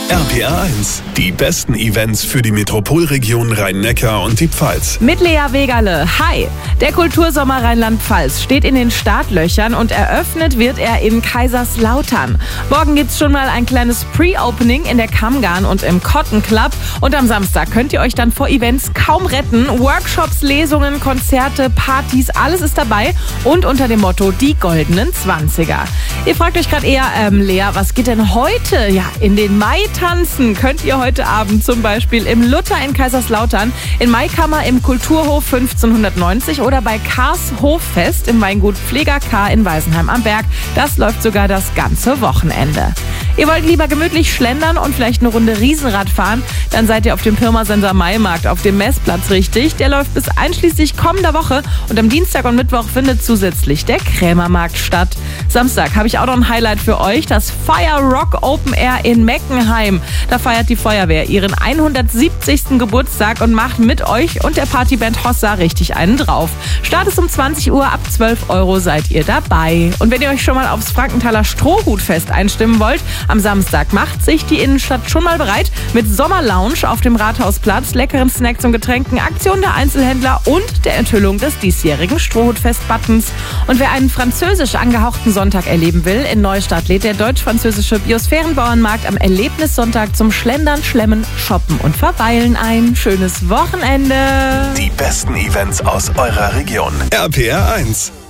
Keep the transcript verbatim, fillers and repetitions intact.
R P R eins, die besten Events für die Metropolregion Rhein-Neckar und die Pfalz. Mit Lea Wegerle. Hi! Der Kultursommer Rheinland-Pfalz steht in den Startlöchern und eröffnet wird er in Kaiserslautern. Morgen gibt's schon mal ein kleines Pre-Opening in der Kammgarn und im Cotton Club. Und am Samstag könnt ihr euch dann vor Events kaum retten. Workshops, Lesungen, Konzerte, Partys, alles ist dabei. Und unter dem Motto die goldenen Zwanziger. Ihr fragt euch gerade eher, ähm, Lea, was geht denn heute? Ja, in den Mai tanzen könnt ihr heute Abend zum Beispiel im Luther in Kaiserslautern, in Maikammer im Kulturhof fünfzehnhundertneunzig oder bei Kars Hoffest im Weingut Pfleger K in Weisenheim am Berg. Das läuft sogar das ganze Wochenende. Ihr wollt lieber gemütlich schlendern und vielleicht eine Runde Riesenrad fahren? Dann seid ihr auf dem Pirmasens Maimarkt auf dem Messplatz richtig. Der läuft bis einschließlich kommender Woche und am Dienstag und Mittwoch findet zusätzlich der Krämermarkt statt. Samstag habe ich auch noch ein Highlight für euch, das Fire Rock Open Air in Meckenheim. Da feiert die Feuerwehr ihren hundertsiebzigsten Geburtstag und macht mit euch und der Partyband Hossa richtig einen drauf. Start ist um zwanzig Uhr, ab zwölf Euro seid ihr dabei. Und wenn ihr euch schon mal aufs Frankenthaler Strohhutfest einstimmen wollt, am Samstag macht sich die Innenstadt schon mal bereit mit Sommerlounge auf dem Rathausplatz, leckeren Snacks und Getränken, Aktion der Einzelhändler und der Enthüllung des diesjährigen Strohhutfest-Buttons. Und wer einen französisch angehauchten Sonntag erleben will, in Neustadt lädt der deutsch-französische Biosphärenbauernmarkt am Erlebnissonntag zum Schlendern, Schlemmen, Shoppen und Verweilen ein. Schönes Wochenende! Die besten Events aus eurer Region. R P R eins.